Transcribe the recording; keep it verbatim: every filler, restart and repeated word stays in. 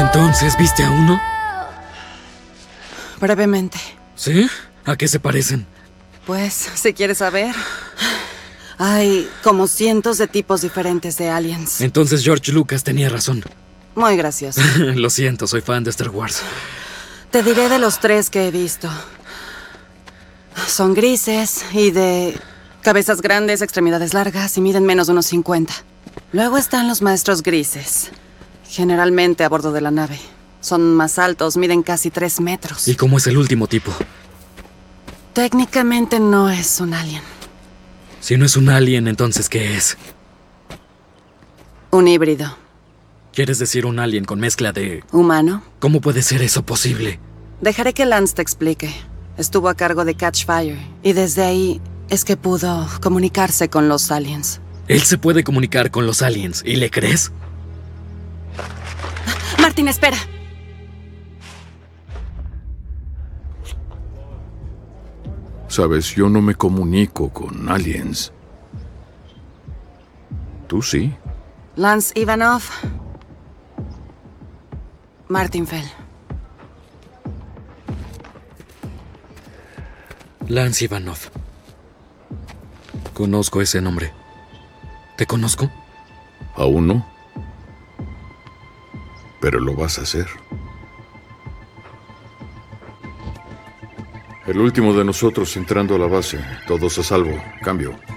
¿Entonces viste a uno? Brevemente. ¿Sí? ¿A qué se parecen? Pues, si quieres saber, hay como cientos de tipos diferentes de aliens. Entonces George Lucas tenía razón. Muy gracioso. Lo siento, soy fan de Star Wars. Te diré de los tres que he visto. Son grises y de cabezas grandes, extremidades largas y miden menos de unos cincuenta. Luego están los maestros grises, generalmente a bordo de la nave. Son más altos, miden casi tres metros. ¿Y cómo es el último tipo? Técnicamente no es un alien. Si no es un alien, ¿entonces qué es? Un híbrido. ¿Quieres decir un alien con mezcla de...? ¿Humano? ¿Cómo puede ser eso posible? Dejaré que Lance te explique. Estuvo a cargo de Catch Fire, y desde ahí es que pudo comunicarse con los aliens. Él se puede comunicar con los aliens, ¿y le crees? Martin, espera. Sabes, yo no me comunico con aliens. ¿Tú sí? Lance Ivanov. Martin Fell. Lance Ivanov. Conozco ese nombre. ¿Te conozco? Aún no. Pero lo vas a hacer. El último de nosotros entrando a la base. Todos a salvo. Cambio.